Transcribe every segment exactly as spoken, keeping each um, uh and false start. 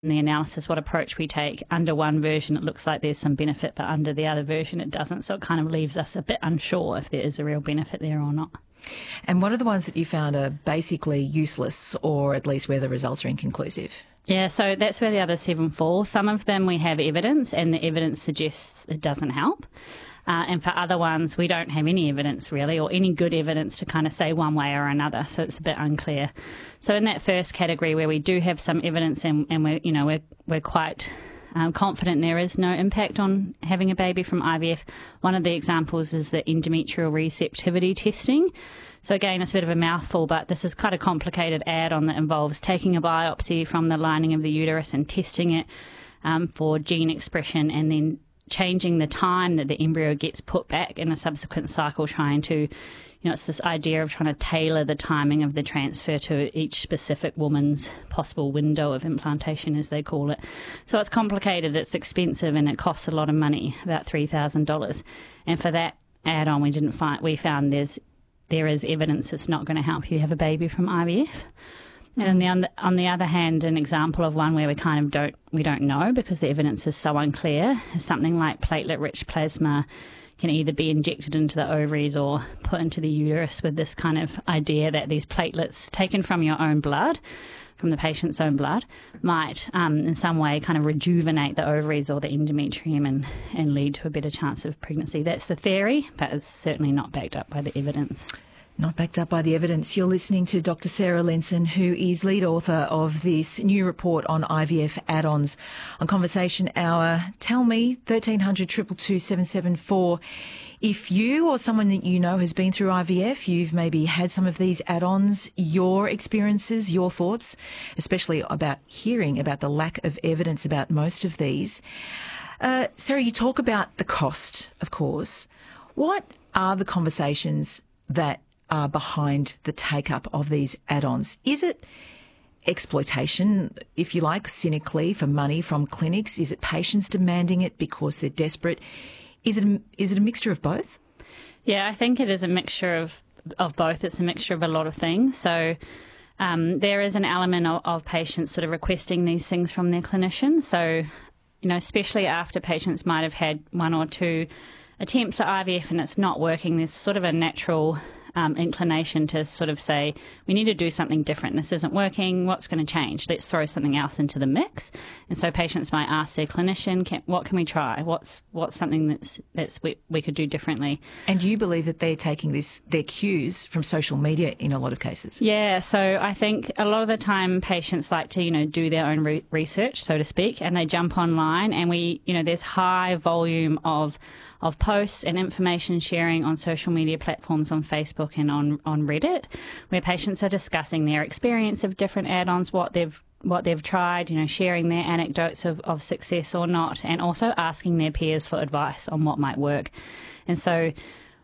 the analysis, what approach we take. Under one version, it looks like there's some benefit, but under the other version, it doesn't. So it kind of leaves us a bit unsure if there is a real benefit there or not. And what are the ones that you found are basically useless, or at least where the results are inconclusive? Yeah, so that's where the other seven fall. Some of them we have evidence, and the evidence suggests it doesn't help. Uh, and for other ones, we don't have any evidence really, or any good evidence to kind of say one way or another. So it's a bit unclear. So in that first category where we do have some evidence, and, and we're, you know, we're, we're quite um, confident there is no impact on having a baby from I V F, one of the examples is the endometrial receptivity testing. So again, it's a bit of a mouthful, but this is quite a complicated add-on that involves taking a biopsy from the lining of the uterus and testing it um, for gene expression, and then changing the time that the embryo gets put back in a subsequent cycle, trying to, you know, it's this idea of trying to tailor the timing of the transfer to each specific woman's possible window of implantation, as they call it. So it's complicated, it's expensive, and it costs a lot of money, about three thousand dollars. And for that add-on, we didn't find, we found there's there is evidence it's not going to help you have a baby from I V F. And on the, on the other hand, an example of one where we kind of don't we don't know because the evidence is so unclear is something like platelet-rich plasma can either be injected into the ovaries or put into the uterus, with this kind of idea that these platelets taken from your own blood, from the patient's own blood, might um, in some way kind of rejuvenate the ovaries or the endometrium and, and lead to a better chance of pregnancy. That's the theory, but it's certainly not backed up by the evidence. Not backed up by the evidence. You're listening to Doctor Sarah Lenson, who is lead author of this new report on I V F add-ons. On Conversation Hour, tell me, thirteen hundred, two two two, seven seven four. If you or someone that you know has been through I V F, you've maybe had some of these add-ons, your experiences, your thoughts, especially about hearing about the lack of evidence about most of these. Uh, Sarah, you talk about the cost, of course. What are the conversations that are behind the take-up of these add-ons? Is it exploitation, if you like, cynically, for money from clinics? Is it patients demanding it because they're desperate? Is it a, is it a mixture of both? Yeah, I think it is a mixture of, of both. It's a mixture of a lot of things. So um, there is an element of, of patients sort of requesting these things from their clinicians. So, you know, especially after patients might have had one or two attempts at I V F and it's not working, there's sort of a natural Um, inclination to sort of say, we need to do something different. This isn't working. What's going to change? Let's throw something else into the mix. And so patients might ask their clinician, can, what can we try? What's what's something that's that's we, we could do differently? And you believe that they're taking this their cues from social media in a lot of cases? Yeah. So I think a lot of the time patients like to, you know, do their own re- research, so to speak, and they jump online, and we, you know, there's high volume of of posts and information sharing on social media platforms, on Facebook and on, on Reddit, where patients are discussing their experience of different add-ons, what they've what they've tried, you know, sharing their anecdotes of, of success or not, and also asking their peers for advice on what might work. And so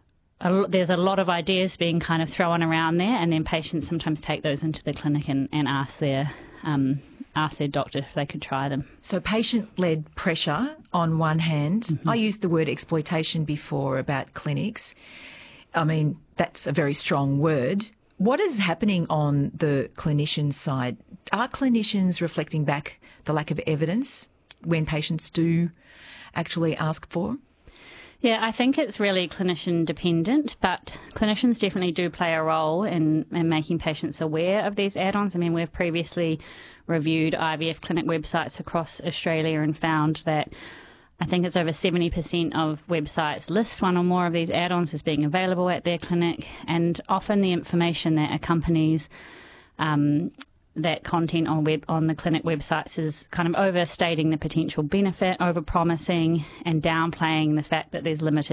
a, there's a lot of ideas being kind of thrown around there, and then patients sometimes take those into the clinic and, and ask their um, ask their doctor if they could try them. So patient-led pressure on one hand. Mm-hmm. I used the word exploitation before about clinics. I mean, that's a very strong word. What is happening on the clinician side? Are clinicians reflecting back the lack of evidence when patients do actually ask for? Yeah, I think it's really clinician dependent, but clinicians definitely do play a role in, in making patients aware of these add-ons. I mean, we've previously reviewed I V F clinic websites across Australia and found that I think it's over seventy percent of websites list one or more of these add-ons as being available at their clinic, and often the information that accompanies um, that content on web on the clinic websites is kind of overstating the potential benefit, over-promising and downplaying the fact that there's limited